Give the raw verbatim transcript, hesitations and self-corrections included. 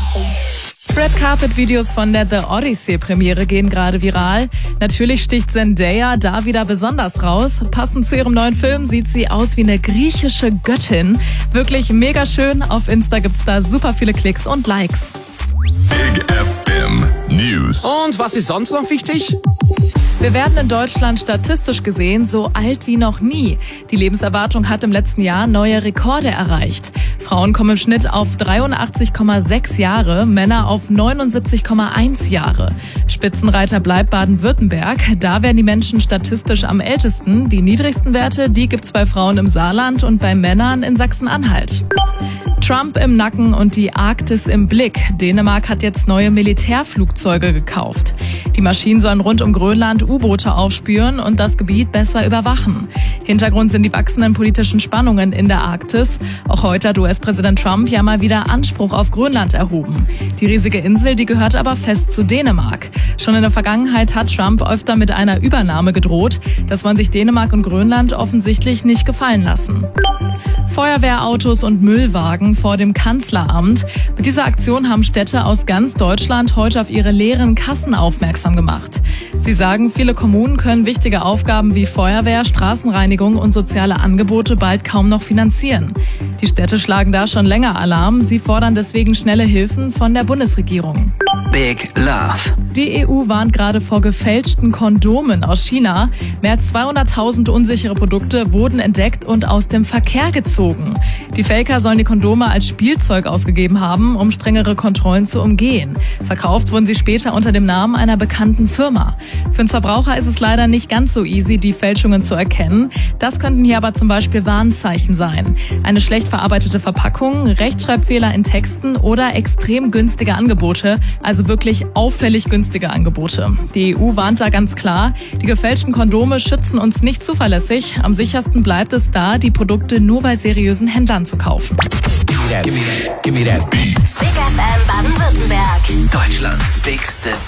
Red Carpet Videos von der The Odyssey Premiere gehen gerade viral. Natürlich sticht Zendaya da wieder besonders raus. Passend zu ihrem neuen Film sieht sie aus wie eine griechische Göttin. Wirklich mega schön. Auf Insta gibt's da super viele Klicks und Likes. Big F M News. Und was ist sonst noch wichtig? Wir werden in Deutschland statistisch gesehen so alt wie noch nie. Die Lebenserwartung hat im letzten Jahr neue Rekorde erreicht. Frauen kommen im Schnitt auf dreiundachtzig Komma sechs Jahre, Männer auf neunundsiebzig Komma eins Jahre. Spitzenreiter bleibt Baden-Württemberg. Da werden die Menschen statistisch am ältesten. Die niedrigsten Werte, die gibt's bei Frauen im Saarland und bei Männern in Sachsen-Anhalt. Trump im Nacken und die Arktis im Blick. Dänemark hat jetzt neue Militärflugzeuge gekauft. Die Maschinen sollen rund um Grönland U-Boote aufspüren und das Gebiet besser überwachen. Hintergrund sind die wachsenden politischen Spannungen in der Arktis. Auch heute hat U S-Präsident Trump ja mal wieder Anspruch auf Grönland erhoben. Die riesige Insel, die gehört aber fest zu Dänemark. Schon in der Vergangenheit hat Trump öfter mit einer Übernahme gedroht. Das wollen sich Dänemark und Grönland offensichtlich nicht gefallen lassen. Feuerwehrautos und Müllwagen vor dem Kanzleramt. Mit dieser Aktion haben Städte aus ganz Deutschland heute auf ihre leeren Kassen aufmerksam gemacht. Sie sagen, viele Kommunen können wichtige Aufgaben wie Feuerwehr, Straßenreinigung und soziale Angebote bald kaum noch finanzieren. Die Städte schlagen da schon länger Alarm. Sie fordern deswegen schnelle Hilfen von der Bundesregierung. Big Love. Die E U warnt gerade vor gefälschten Kondomen aus China. Mehr als zweihunderttausend unsichere Produkte wurden entdeckt und aus dem Verkehr gezogen. Die Faker sollen die Kondome als Spielzeug ausgegeben haben, um strengere Kontrollen zu umgehen. Verkauft wurden sie später unter dem Namen einer bekannten Firma. Für den Verbraucher ist es leider nicht ganz so easy, die Fälschungen zu erkennen. Das könnten hier aber zum Beispiel Warnzeichen sein. Eine schlecht verarbeitete Verpackung, Rechtschreibfehler in Texten oder extrem günstige Angebote, also wirklich auffällig günstige Angebote. Die E U warnt da ganz klar, die gefälschten Kondome schützen uns nicht zuverlässig. Am sichersten bleibt es da, die Produkte nur bei seriösen Händlern zu kaufen. Give me that, give me that beats. Big F M Baden-Württemberg. Deutschlands bigste